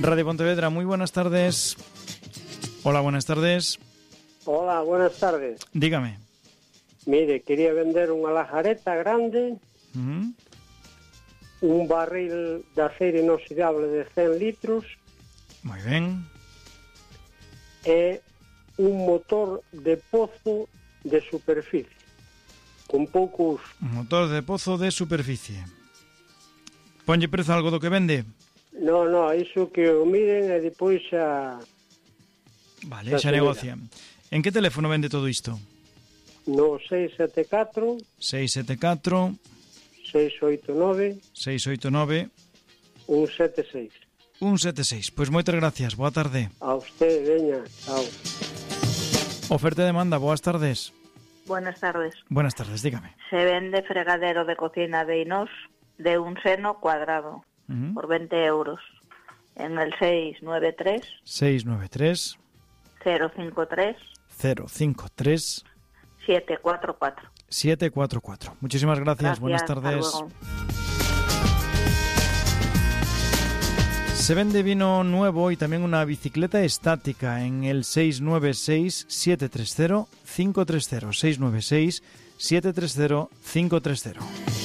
Radio Pontevedra, muy buenas tardes. Hola, buenas tardes. Hola, buenas tardes. Dígame. Mire, quería vender unha lajareta grande, un barril de aceiro inoxidable de 100 litros Muy bien. e un motor de pozo de superficie, con pouco uso. Un motor de pozo de superficie. Ponlle prezo algo do que vende? No, iso que o miren e depois xa... Vale, xa negocian. En que teléfono vende todo isto? No 674 674 689 689 176. 176. Pois moitas gracias, boa tarde. A usted, veña, chao. Oferta e demanda, boas tardes. Buenas tardes. Buenas tardes, dígame. Se vende fregadero de cocina de Inós de un seno cuadrado por 20 euros en el 693 693 053 053 744. 744. Muchísimas gracias. Buenas tardes. Hasta luego. Se vende vino nuevo y también una bicicleta estática en el 696-730-530. 696-730-530.